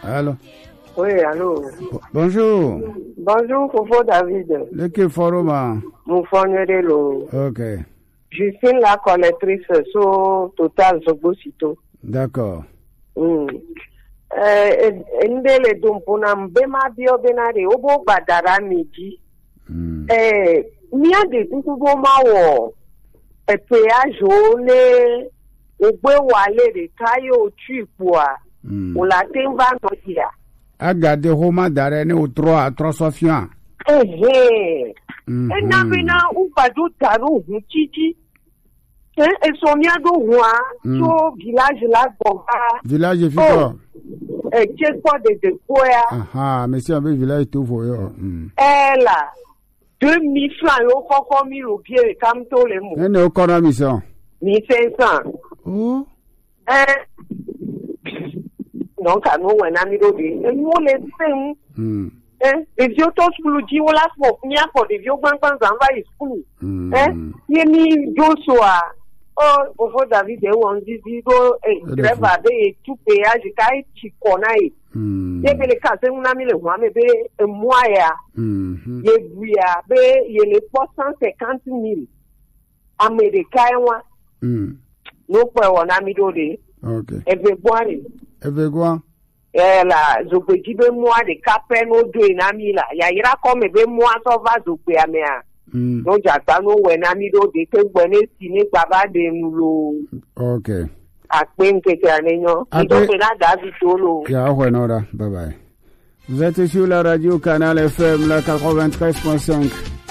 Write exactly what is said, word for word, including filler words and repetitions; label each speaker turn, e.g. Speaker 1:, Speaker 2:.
Speaker 1: Allô?
Speaker 2: Oui, allô.
Speaker 1: Bonjour.
Speaker 2: Bonjour, Fofo David.
Speaker 1: Le qui foroma?
Speaker 2: Mon fournisseur lo.
Speaker 1: Ok.
Speaker 2: Je suis la collectrice sur Total Zobosito.
Speaker 1: D'accord.
Speaker 2: Hmm. Euh, ndele dompona mbema bio benare obo badara midi.
Speaker 1: Hmm.
Speaker 2: Eh, mia de kukubo mawo. E péage ole ogbe wale de tayo chipwa.
Speaker 1: Hmm.
Speaker 2: On la temba no dia.
Speaker 1: Agade homa dare ne o trois trois sofian.
Speaker 2: Eh eh.
Speaker 1: Mhm.
Speaker 2: E na bena u badu taru hu chichi. Eh, e somia do wa so village la boba.
Speaker 1: Village fiko.
Speaker 2: Eh, check quoi de de quoi.
Speaker 1: Aha, monsieur avec village tout for yo. Hmm.
Speaker 2: Eh là. deux mille francs yo koko mi ro bien kam to le mo.
Speaker 1: Ene o kona mission.
Speaker 2: mille cinq cents.
Speaker 1: Oh.
Speaker 2: Eh. Donc à nous on a mis do de. E mo le sen.
Speaker 1: Hmm.
Speaker 2: Eh, e vio to school ji wala for nya for de vio gbangban zamba is school.
Speaker 1: Hmm.
Speaker 2: Eh, ye mi Joshua. Oh, Fofo David e won zizi go eh driver be tu péage kai ti konai.
Speaker 1: Hmm.
Speaker 2: Ye be le ka se una mi le wa me be e moya.
Speaker 1: Mhm.
Speaker 2: Ye buya be ye le cent cinquante mille. America wa.
Speaker 1: Hmm.
Speaker 2: No pe wona mi do de.
Speaker 1: Ok.
Speaker 2: E be boare.
Speaker 1: Eve quoi?
Speaker 2: Eh la zogbeji be moa de kape no do na mi la. Ya ira ko me be moa so va zogbe amea.
Speaker 1: Hmm.
Speaker 2: No jata no we na mi do de ke gbene si ni baba de nulo.
Speaker 1: Ok.
Speaker 2: Akpe nkeke anenyo.
Speaker 1: Akpe-
Speaker 2: Ido pe na David Tolo.
Speaker 1: Ya bueno, bye bye. Vous êtes sur la radio Canal F M, la quatre-vingt-treize point cinq.